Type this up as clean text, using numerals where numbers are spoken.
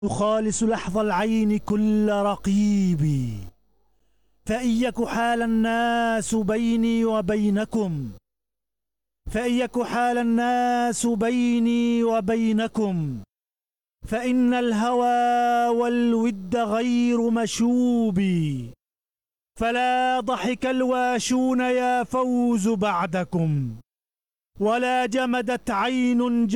يخالص لحظ العين كل رقيبي، فإن يك حال الناس بيني وبينكم فإن الهوى والود غير مشوبي، فلا ضحك الواشون يا فوز بعدكم، ولا جمدت عين